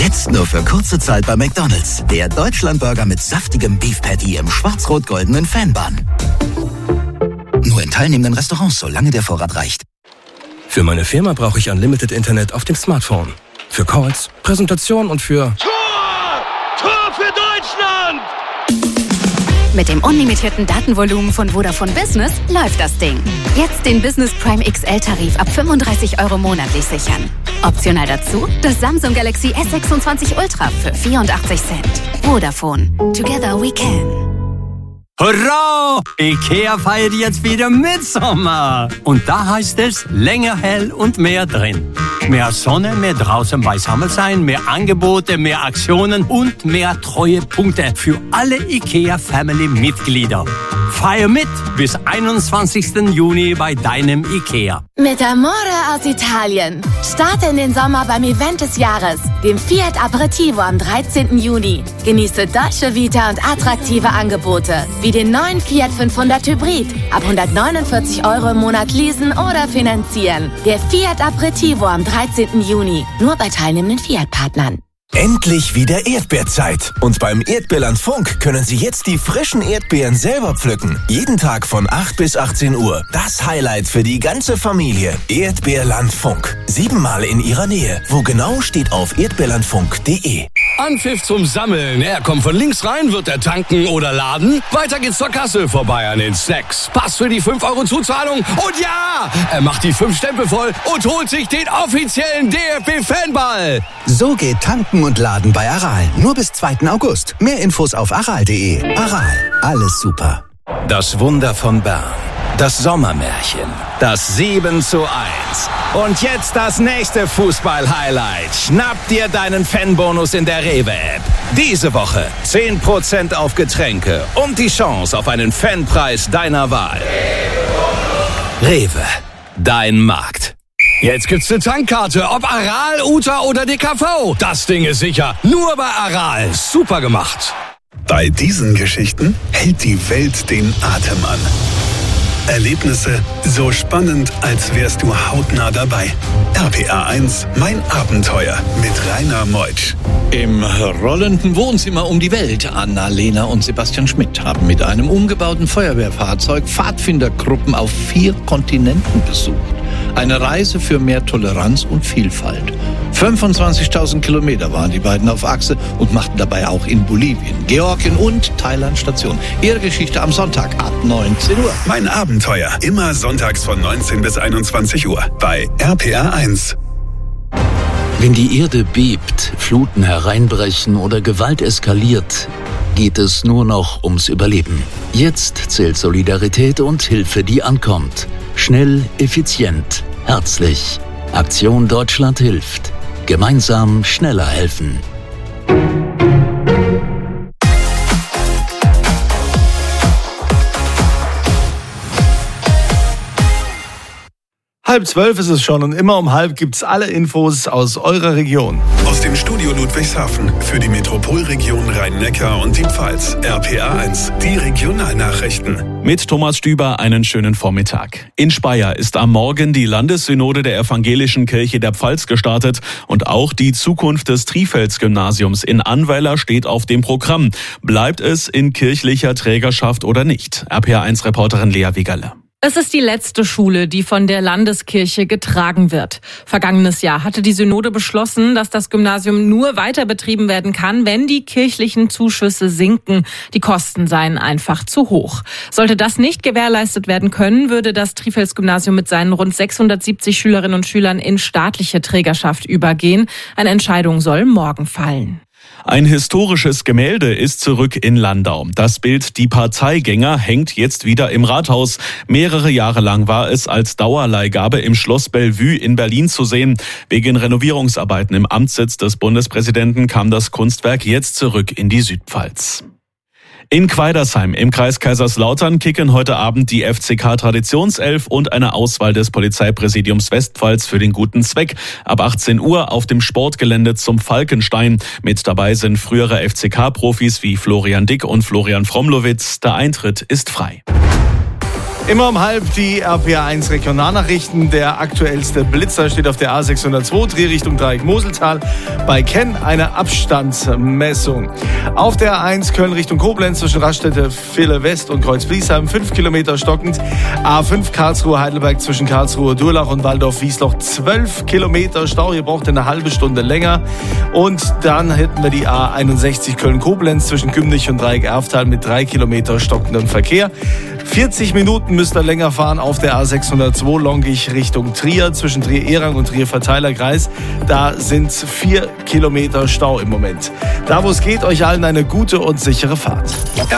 Jetzt nur für kurze Zeit bei McDonald's. Der Deutschlandburger mit saftigem Beef Patty im schwarz-rot-goldenen Fanbun. Nur in teilnehmenden Restaurants, solange der Vorrat reicht. Für meine Firma brauche ich Unlimited Internet auf dem Smartphone. Für Calls, Präsentation und für... Tor für Deutschland! Mit dem unlimitierten Datenvolumen von Vodafone Business läuft das Ding. Jetzt den Business Prime XL-Tarif ab 35 € monatlich sichern. Optional dazu das Samsung Galaxy S26 Ultra für 84 Cent. Vodafone. Together we can. Hurra! IKEA feiert jetzt wieder Mitsommer. Und da heißt es länger hell und mehr drin. Mehr Sonne, mehr draußen beisammen sein, mehr Angebote, mehr Aktionen und mehr Treuepunkte für alle IKEA-Family-Mitglieder. Feier mit bis 21. Juni bei deinem IKEA. Mit Amore aus Italien. Starte in den Sommer beim Event des Jahres, dem Fiat Aperitivo am 13. Juni. Genieße Dolce Vita und attraktive Angebote, wie den neuen Fiat 500 Hybrid. Ab 149 € im Monat leasen oder finanzieren. Der Fiat Aperitivo am 13. Juni. Nur bei teilnehmenden Fiat-Partnern. Endlich wieder Erdbeerzeit. Und beim Erdbeerland Funk können Sie jetzt die frischen Erdbeeren selber pflücken. Jeden Tag von 8 bis 18 Uhr. Das Highlight für die ganze Familie. Erdbeerland Funk. 7-mal in Ihrer Nähe. Wo genau, steht auf erdbeerlandfunk.de. Anpfiff zum Sammeln. Er kommt von links rein, wird er tanken oder laden. Weiter geht's zur Kasse, vorbei an den Snacks. Pass für die 5 € Zuzahlung. Und ja, er macht die 5 Stempel voll und holt sich den offiziellen DFB-Fanball. So geht Tanken und Laden bei Aral. Nur bis 2. August. Mehr Infos auf aral.de. Aral. Alles super. Das Wunder von Bern. Das Sommermärchen. Das 7:1. Und jetzt das nächste Fußball-Highlight. Schnapp dir deinen Fanbonus in der Rewe-App. Diese Woche 10% auf Getränke und die Chance auf einen Fanpreis deiner Wahl. Rewe. Dein Markt. Jetzt gibt's eine Tankkarte, ob Aral, Uta oder DKV. Das Ding ist sicher. Nur bei Aral. Super gemacht. Bei diesen Geschichten hält die Welt den Atem an. Erlebnisse so spannend, als wärst du hautnah dabei. RPA 1, mein Abenteuer mit Rainer Meutsch. Im rollenden Wohnzimmer um die Welt. Anna-Lena und Sebastian Schmidt haben mit einem umgebauten Feuerwehrfahrzeug Pfadfindergruppen auf 4 Kontinenten besucht. Eine Reise für mehr Toleranz und Vielfalt. 25.000 Kilometer waren die beiden auf Achse und machten dabei auch in Bolivien, Georgien und Thailand Station. Ihre Geschichte am Sonntag ab 19 Uhr. Mein Abenteuer, immer sonntags von 19 bis 21 Uhr bei RPA 1. Wenn die Erde bebt, Fluten hereinbrechen oder Gewalt eskaliert, geht es nur noch ums Überleben. Jetzt zählt Solidarität und Hilfe, die ankommt. Schnell, effizient, herzlich. Aktion Deutschland hilft. Gemeinsam schneller helfen. 11:30 ist es schon und immer um 11 gibt's alle Infos aus eurer Region. Aus dem Studio Ludwigshafen für die Metropolregion Rhein-Neckar und die Pfalz. RPA 1, die Regionalnachrichten. Mit Thomas Stüber einen schönen Vormittag. In Speyer ist am Morgen die Landessynode der Evangelischen Kirche der Pfalz gestartet und auch die Zukunft des Trifels-Gymnasiums in Annweiler steht auf dem Programm. Bleibt es in kirchlicher Trägerschaft oder nicht? RPA 1-Reporterin Lea Wegerle. Es ist die letzte Schule, die von der Landeskirche getragen wird. Vergangenes Jahr hatte die Synode beschlossen, dass das Gymnasium nur weiter betrieben werden kann, wenn die kirchlichen Zuschüsse sinken. Die Kosten seien einfach zu hoch. Sollte das nicht gewährleistet werden können, würde das Trifels-Gymnasium mit seinen rund 670 Schülerinnen und Schülern in staatliche Trägerschaft übergehen. Eine Entscheidung soll morgen fallen. Ein historisches Gemälde ist zurück in Landau. Das Bild Die Parteigänger hängt jetzt wieder im Rathaus. Mehrere Jahre lang war es als Dauerleihgabe im Schloss Bellevue in Berlin zu sehen. Wegen Renovierungsarbeiten im Amtssitz des Bundespräsidenten kam das Kunstwerk jetzt zurück in die Südpfalz. In Quaidersheim im Kreis Kaiserslautern kicken heute Abend die FCK Traditionself und eine Auswahl des Polizeipräsidiums Westpfalz für den guten Zweck. Ab 18 Uhr auf dem Sportgelände zum Falkenstein. Mit dabei sind frühere FCK-Profis wie Florian Dick und Florian Fromlowitz. Der Eintritt ist frei. Immer um halb die RPA1 Regionalnachrichten. Der aktuellste Blitzer steht auf der A602, Drehrichtung Dreieck Moseltal. Bei Kenn eine Abstandsmessung. Auf der A1 Köln Richtung Koblenz zwischen Raststätte Ville West und Kreuz-Bliesheim 5 Kilometer stockend. A5 Karlsruhe Heidelberg zwischen Karlsruhe Durlach und Waldorf-Wiesloch 12 Kilometer Stau. Ihr braucht eine halbe Stunde länger. Und dann hätten wir die A61 Köln-Koblenz zwischen Gümnich und Dreieck Erftal mit 3 Kilometer stockendem Verkehr. 40 Minuten müsst ihr länger fahren auf der A602 Longich Richtung Trier zwischen Trier-Erang und Trier-Verteilerkreis. Da sind 4 Kilometer Stau im Moment. Da wo es geht, euch allen eine gute und sichere Fahrt.